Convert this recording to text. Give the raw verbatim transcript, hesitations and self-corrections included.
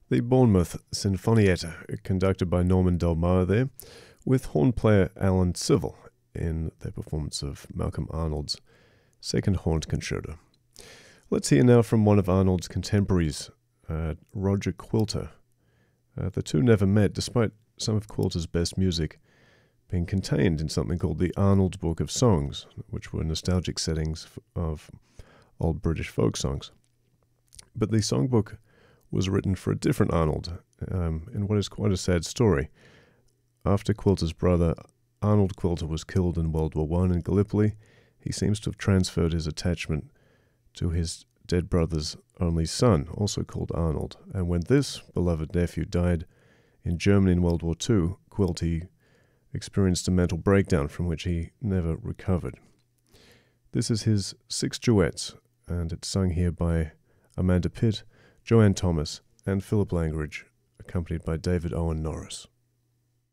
The Bournemouth Sinfonietta, conducted by Norman Del Mar there, with horn player Alan Civil in their performance of Malcolm Arnold's Second Horned Concerto. Let's hear now from one of Arnold's contemporaries, uh, Roger Quilter. Uh, the two never met, despite some of Quilter's best music being contained in something called the Arnold Book of Songs, which were nostalgic settings of old British folk songs. But the songbook was written for a different Arnold, um, in what is quite a sad story. After Quilter's brother, Arnold Quilter, was killed in World War One in Gallipoli, he seems to have transferred his attachment to his dead brother's only son, also called Arnold. And when this beloved nephew died in Germany in World War Two, Quilty experienced a mental breakdown from which he never recovered. This is his Six Duets, and it's sung here by Amanda Pitt, Joanne Thomas, and Philip Langridge, accompanied by David Owen Norris.